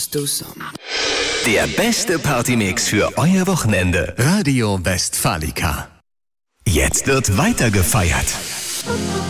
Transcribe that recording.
Let's do some. Der beste Partymix für euer Wochenende. Radio Westfalica. Jetzt wird weiter gefeiert.